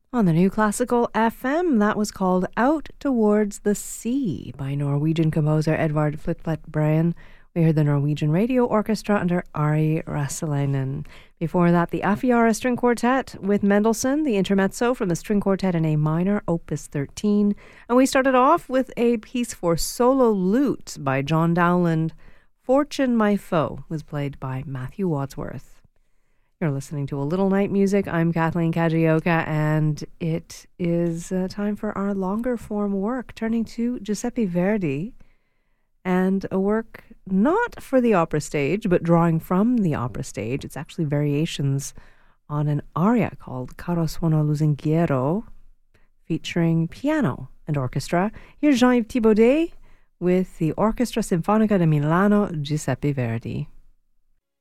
On the New Classical FM, that was called Out Towards the Sea by Norwegian composer Edvard Flitflet Bryan. We heard the Norwegian Radio Orchestra under Ari Rassalainen. Before that, the Afiara String Quartet with Mendelssohn, the intermezzo from the String Quartet in A minor, Opus 13. And we started off with a piece for solo lute by John Dowland. Fortune My Foe was played by Matthew Wadsworth. You're listening to A Little Night Music. I'm Kathleen Kajioka, and it is time for our longer form work, turning to Giuseppe Verdi, and a work not for the opera stage, but drawing from the opera stage. It's actually variations on an aria called Caro Suono Lusinghiero, featuring piano and orchestra. Here's Jean-Yves Thibaudet with the Orchestra Sinfonica di Milano, Giuseppe Verdi.